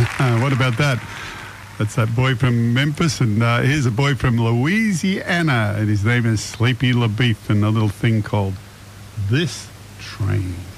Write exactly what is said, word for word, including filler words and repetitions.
What about that? That's that boy from Memphis, and uh, here's a boy from Louisiana, and his name is Sleepy LaBeef, and a little thing called This Train.